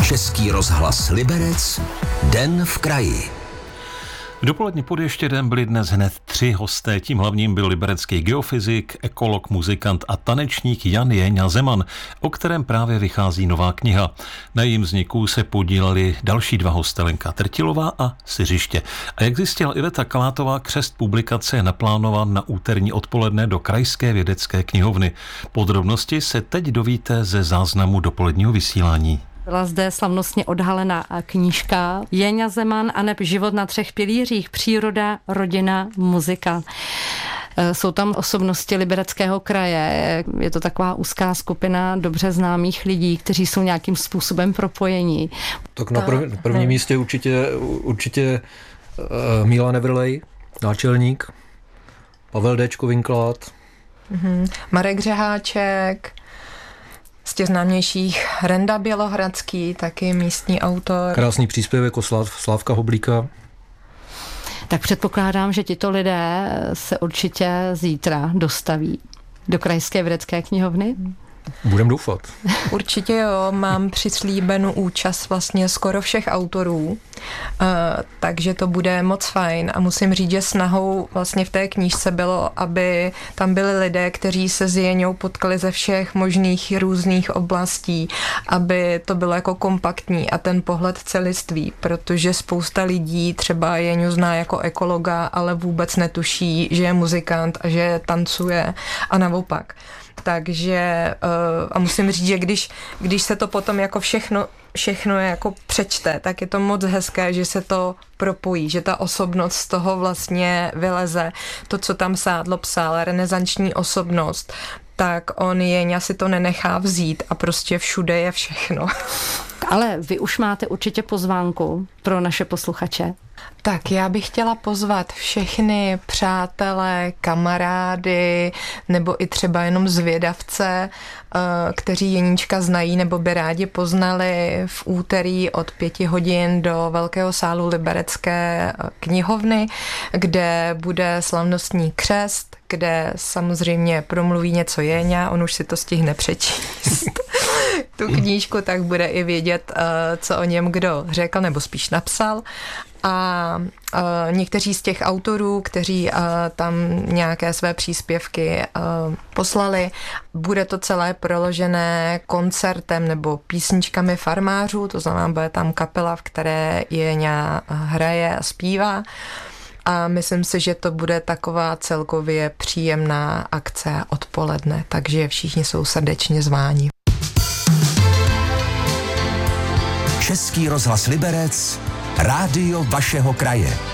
Český rozhlas Liberec, Den v kraji. V dopolední pod Ještědem byli dnes hned 3 hosté. Tím hlavním byl liberecký geofyzik, ekolog, muzikant a tanečník Jan Jéňa Zeman, o kterém právě vychází nová kniha. Na jejím vzniku se podíleli další 2 hosté, Lenka Trtilová a Siřiště. A jak zjistila Iveta Kalátová, křest publikace je naplánován na úterní odpoledne do Krajské vědecké knihovny. Podrobnosti se teď dovíte ze záznamu dopoledního vysílání. Byla zde slavnostně odhalena knížka Jéňa Zeman aneb Život na 3 pilířích, příroda, rodina, muzika. Jsou tam osobnosti Libereckého kraje, je to taková úzká skupina dobře známých lidí, kteří jsou nějakým způsobem propojení. Tak na prvním místě určitě Míla Nevrlej, náčelník, Pavel Déčko Vinklát, Marek Řeháček, z těch známějších Renda Bělohradský, taky místní autor. Krásný příspěvek o Slávka Hoblíka. Tak předpokládám, že tito lidé se určitě zítra dostaví do Krajské vědecké knihovny. Budem doufat. Určitě jo, mám přislíbenou účast vlastně skoro všech autorů, takže to bude moc fajn a musím říct, že snahou vlastně v té knížce bylo, aby tam byli lidé, kteří se s Jéňou potkali ze všech možných různých oblastí, aby to bylo jako kompaktní a ten pohled celistvý, protože spousta lidí třeba Jéňu zná jako ekologa, ale vůbec netuší, že je muzikant a že tancuje a naopak. Takže a musím říct, že když se to potom jako všechno jako přečte, tak je to moc hezké, že se to propojí, že ta osobnost z toho vlastně vyleze. To, co tam Sádlo psal, renesanční osobnost, tak on Jéňa si to nenechá vzít a prostě všude je všechno. Ale vy už máte určitě pozvánku pro naše posluchače. Tak já bych chtěla pozvat všechny přátelé, kamarády nebo i třeba jenom zvědavce, kteří Jeníčka znají nebo by rádi poznali v úterý od 5 hodin do Velkého sálu Liberecké knihovny, kde bude slavnostní křest, kde samozřejmě promluví něco Jéňa, on už si to stihne přečíst. Tu knížku, tak bude i vědět, co o něm kdo řekl nebo spíš napsal. A někteří z těch autorů, kteří tam nějaké své příspěvky poslali, bude to celé proložené koncertem nebo písničkami farmářů, to znamená, bude tam kapela, v které Jéňa hraje a zpívá. A myslím si, že to bude taková celkově příjemná akce odpoledne, takže všichni jsou srdečně zváni. Český rozhlas Liberec, rádio vašeho kraje.